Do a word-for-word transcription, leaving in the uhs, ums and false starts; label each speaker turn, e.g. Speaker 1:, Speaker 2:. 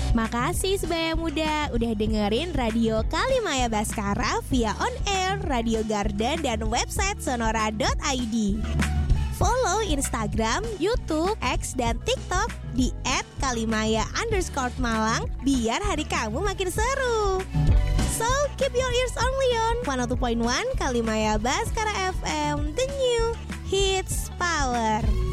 Speaker 1: Makasih sebaya muda udah dengerin Radio Kalimaya Baskara via on air, Radio Garden, dan website sonora dot i d. Follow Instagram, YouTube, X, dan TikTok di et kalimaya underscore malang biar hari kamu makin seru. So, keep your ears only on one oh two point one Kalimaya Baskara F M, the new hits power.